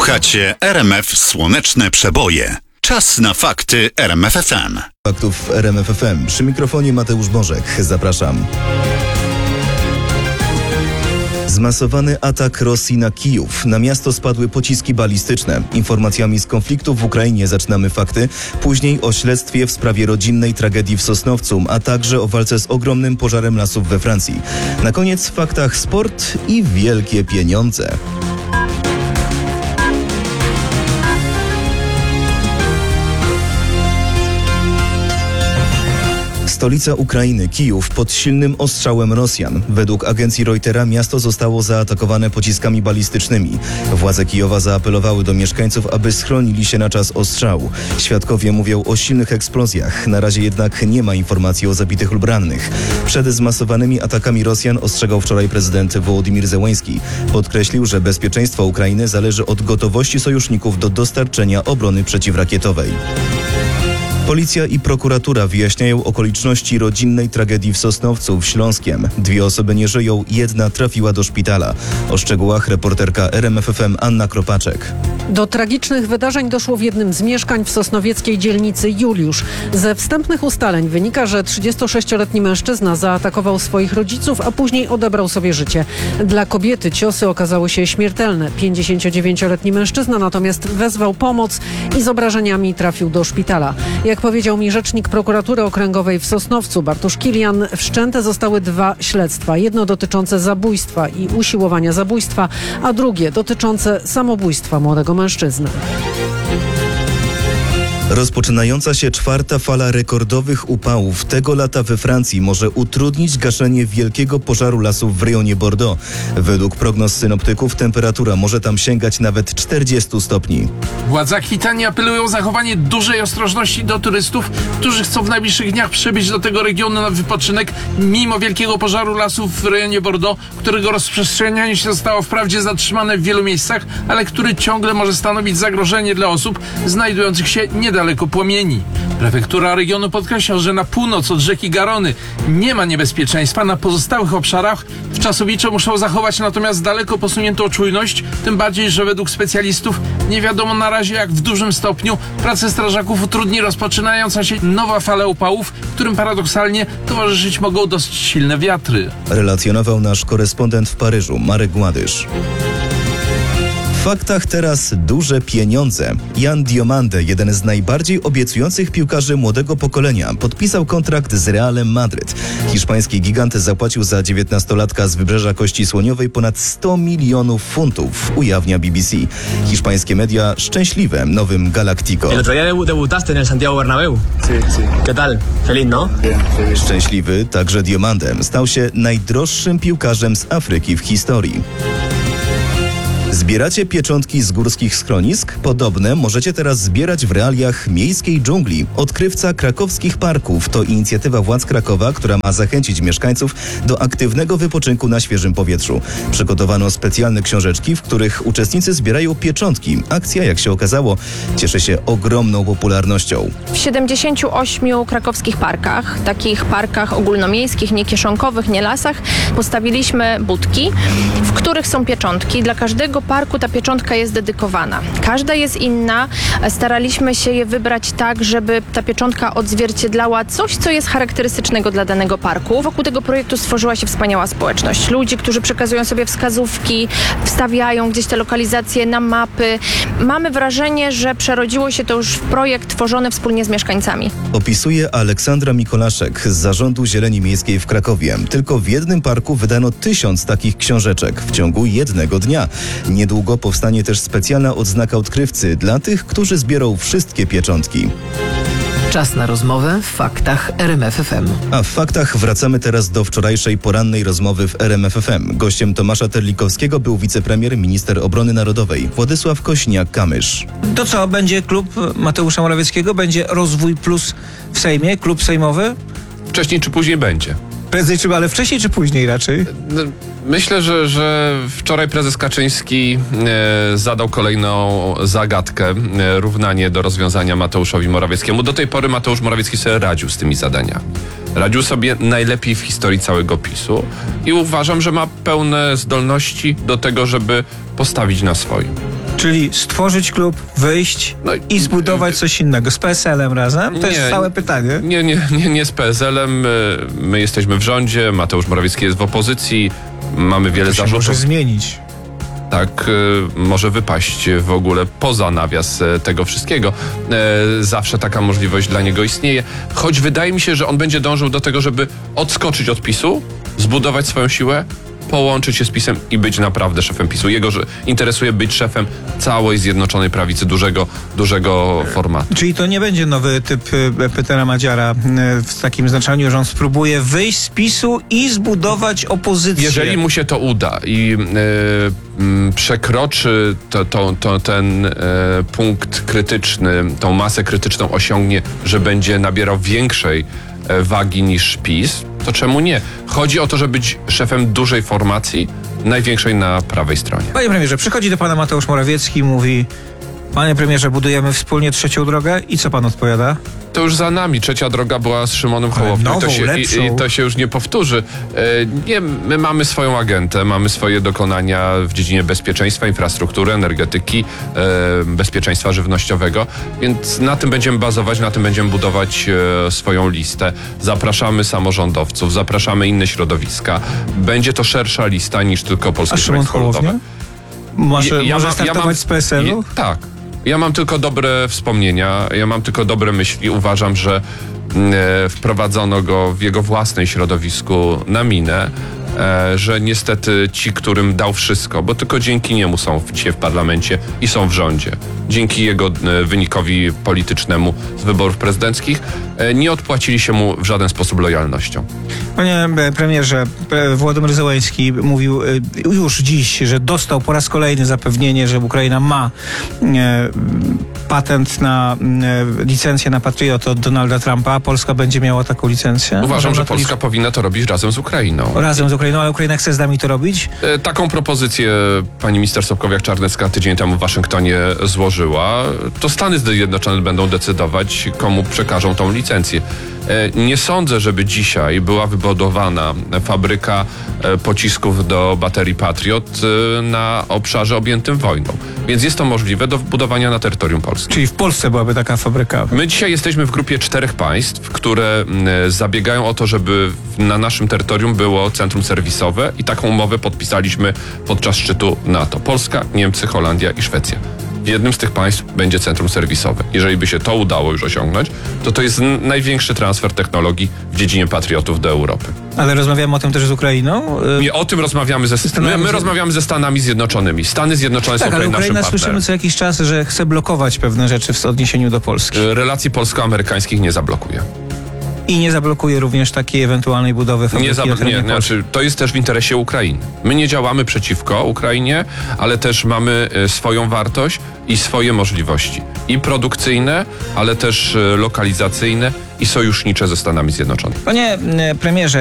Słuchacie RMF Słoneczne Przeboje. Czas na fakty RMF FM. Faktów RMF FM. Przy mikrofonie Mateusz Bożek. Zapraszam. Zmasowany atak Rosji na Kijów. Na miasto spadły pociski balistyczne. Informacjami z konfliktu w Ukrainie zaczynamy fakty. Później o śledztwie w sprawie rodzinnej tragedii w Sosnowcu, a także o walce z ogromnym pożarem lasów we Francji. Na koniec w faktach sport i wielkie pieniądze. Stolica Ukrainy, Kijów, pod silnym ostrzałem Rosjan. Według agencji Reutera miasto zostało zaatakowane pociskami balistycznymi. Władze Kijowa zaapelowały do mieszkańców, aby schronili się na czas ostrzału. Świadkowie mówią o silnych eksplozjach. Na razie jednak nie ma informacji o zabitych lub rannych. Przed zmasowanymi atakami Rosjan ostrzegał wczoraj prezydent Wołodymyr Zełenski. Podkreślił, że bezpieczeństwo Ukrainy zależy od gotowości sojuszników do dostarczenia obrony przeciwrakietowej. Policja i prokuratura wyjaśniają okoliczności rodzinnej tragedii w Sosnowcu w Śląskiem. 2 osoby nie żyją, 1 trafiła do szpitala. O szczegółach reporterka RMF FM Anna Kropaczek. Do tragicznych wydarzeń doszło w jednym z mieszkań w sosnowieckiej dzielnicy Juliusz. Ze wstępnych ustaleń wynika, że 36-letni mężczyzna zaatakował swoich rodziców, a później odebrał sobie życie. Dla kobiety ciosy okazały się śmiertelne. 59-letni mężczyzna natomiast wezwał pomoc i z obrażeniami trafił do szpitala. Jak powiedział mi rzecznik prokuratury okręgowej w Sosnowcu, Bartosz Kilian, wszczęte zostały 2 śledztwa. Jedno dotyczące zabójstwa i usiłowania zabójstwa, a drugie dotyczące samobójstwa młodego mężczyzny. Rozpoczynająca się 4. fala rekordowych upałów tego lata we Francji może utrudnić gaszenie wielkiego pożaru lasów w rejonie Bordeaux. Według prognoz synoptyków temperatura może tam sięgać nawet 40 stopni. Władze Akwitanii apelują o zachowanie dużej ostrożności do turystów, którzy chcą w najbliższych dniach przybyć do tego regionu na wypoczynek, mimo wielkiego pożaru lasów w rejonie Bordeaux, którego rozprzestrzenianie się zostało wprawdzie zatrzymane w wielu miejscach, ale który ciągle może stanowić zagrożenie dla osób znajdujących się niedaleko płomieni. Prefektura regionu podkreśla, że na północ od rzeki Garony nie ma niebezpieczeństwa. Na pozostałych obszarach wczasowicze muszą zachować natomiast daleko posuniętą czujność, tym bardziej, że według specjalistów nie wiadomo na razie, jak w dużym stopniu pracę strażaków utrudni rozpoczynająca się nowa fala upałów, którym paradoksalnie towarzyszyć mogą dosyć silne wiatry. Relacjonował nasz korespondent w Paryżu, Marek Gładysz. W faktach teraz duże pieniądze. Jan Diomande, jeden z najbardziej obiecujących piłkarzy młodego pokolenia, podpisał kontrakt z Realem Madryt. Hiszpański gigant zapłacił za 19-latka z Wybrzeża Kości Słoniowej ponad 100 milionów funtów, ujawnia BBC. Hiszpańskie media szczęśliwe nowym Galactico. El otro día debutaste en el Santiago Bernabéu. ¿Qué tal? Feliz, ¿no? Szczęśliwy także Diomande stał się najdroższym piłkarzem z Afryki w historii. Zbieracie pieczątki z górskich schronisk? Podobne możecie teraz zbierać w realiach miejskiej dżungli. Odkrywca krakowskich parków to inicjatywa władz Krakowa, która ma zachęcić mieszkańców do aktywnego wypoczynku na świeżym powietrzu. Przygotowano specjalne książeczki, w których uczestnicy zbierają pieczątki. Akcja, jak się okazało, cieszy się ogromną popularnością. W 78 krakowskich parkach, takich parkach ogólnomiejskich, nie kieszonkowych, nie lasach, postawiliśmy budki, w których są pieczątki. Dla każdego parku ta pieczątka jest dedykowana. Każda jest inna. Staraliśmy się je wybrać tak, żeby ta pieczątka odzwierciedlała coś, co jest charakterystycznego dla danego parku. Wokół tego projektu stworzyła się wspaniała społeczność. Ludzi, którzy przekazują sobie wskazówki, wstawiają gdzieś te lokalizacje na mapy. Mamy wrażenie, że przerodziło się to już w projekt tworzony wspólnie z mieszkańcami. Opisuje Aleksandra Mikolaszek z Zarządu Zieleni Miejskiej w Krakowie. Tylko w jednym parku wydano 1000 takich książeczek w ciągu jednego dnia. Niedługo powstanie też specjalna odznaka odkrywcy dla tych, którzy zbiorą wszystkie pieczątki. Czas na rozmowę w faktach RMF FM. A w faktach wracamy teraz do wczorajszej porannej rozmowy w RMF FM. Gościem Tomasza Terlikowskiego był wicepremier, minister obrony narodowej Władysław Kosiniak-Kamysz. To co, będzie klub Mateusza Morawieckiego? Będzie Rozwój Plus w Sejmie? Klub sejmowy? Wcześniej czy później będzie. Prędzej czy, ale wcześniej czy później raczej? Myślę, że wczoraj prezes Kaczyński zadał kolejną zagadkę, równanie do rozwiązania Mateuszowi Morawieckiemu. Do tej pory Mateusz Morawiecki sobie radził z tymi zadaniami. Radził sobie najlepiej w historii całego PiS-u i uważam, że ma pełne zdolności do tego, żeby postawić na swoim. Czyli stworzyć klub, wyjść No i zbudować coś innego. Z PSL-em razem? To jest całe pytanie. Nie z PSL-em. My jesteśmy w rządzie, Mateusz Morawiecki jest w opozycji, mamy wiele To się zarzutów. może zmienić. Tak, może wypaść w ogóle poza nawias tego wszystkiego. Zawsze taka możliwość dla niego istnieje. Choć wydaje mi się, że on będzie dążył do tego, żeby odskoczyć od PiS-u, zbudować swoją siłę, połączyć się z PiS-em i być naprawdę szefem PiS-u. Jego interesuje być szefem całej Zjednoczonej Prawicy, dużego formatu. Czyli to nie będzie nowy typ Petera Madziara w takim znaczeniu, że on spróbuje wyjść z PiS-u i zbudować opozycję. Jeżeli mu się to uda i przekroczy ten punkt krytyczny, tą masę krytyczną osiągnie, że będzie nabierał większej wagi niż PiS, to czemu nie? Chodzi o to, żeby być szefem dużej formacji, największej na prawej stronie. Panie premierze, przychodzi do pana Mateusz Morawiecki i mówi: panie premierze, budujemy wspólnie trzecią drogę i co pan odpowiada? To już za nami. Trzecia droga była z Szymonem Hołownią. nową, lepszą. I to się już nie powtórzy. Nie, my mamy swoją agentę, mamy swoje dokonania w dziedzinie bezpieczeństwa, infrastruktury, energetyki, bezpieczeństwa żywnościowego, więc na tym będziemy bazować, na tym będziemy budować swoją listę. Zapraszamy samorządowców, zapraszamy inne środowiska. Będzie to szersza lista niż tylko Polskie A Szymon Stronnictwo Ludowe. Hołownia? Może startować z PSL-u? Tak. Ja mam tylko dobre wspomnienia, ja mam tylko dobre myśli. Uważam, że wprowadzono go w jego własnej środowisku na minę, że niestety ci, którym dał wszystko, bo tylko dzięki niemu są dzisiaj w parlamencie i są w rządzie, dzięki jego wynikowi politycznemu z wyborów prezydenckich, nie odpłacili się mu w żaden sposób lojalnością. Panie premierze, Władimir Zełenski mówił już dziś, że dostał po raz kolejny zapewnienie, że Ukraina ma patent na licencję na Patriot od Donalda Trumpa, a Polska będzie miała taką licencję. Uważam, że Polska powinna to robić razem z Ukrainą. Razem z Ukrainą, ale Ukraina chce z nami to robić? Taką propozycję pani minister Sobkowiak-Czarnecka tydzień temu w Waszyngtonie złożyła. To Stany Zjednoczone będą decydować, komu przekażą tą licencję. Nie sądzę, żeby dzisiaj była wybudowana fabryka pocisków do baterii Patriot na obszarze objętym wojną. Więc jest to możliwe do wbudowania na terytorium Polski. Czyli w Polsce byłaby taka fabryka? My dzisiaj jesteśmy w grupie 4 państw, które zabiegają o to, żeby na naszym terytorium było centrum serwisowe i taką umowę podpisaliśmy podczas szczytu NATO. Polska, Niemcy, Holandia i Szwecja. W jednym z tych państw będzie centrum serwisowe. Jeżeli by się to udało już osiągnąć, to jest największy transfer technologii w dziedzinie patriotów do Europy. Ale rozmawiamy o tym też z Ukrainą? Nie, o tym rozmawiamy my rozmawiamy ze Stanami Zjednoczonymi. Stany Zjednoczone są ale naszym Ukraina partnerem. słyszymy co jakiś czas, że chce blokować pewne rzeczy w odniesieniu do Polski. Relacji polsko-amerykańskich nie zablokuje. I nie zablokuje również takiej ewentualnej budowy fabryki na terenie Polski. Znaczy, to jest też w interesie Ukrainy. My nie działamy przeciwko Ukrainie, ale też mamy swoją wartość i swoje możliwości. I produkcyjne, ale też lokalizacyjne i sojusznicze ze Stanami Zjednoczonymi. Panie premierze,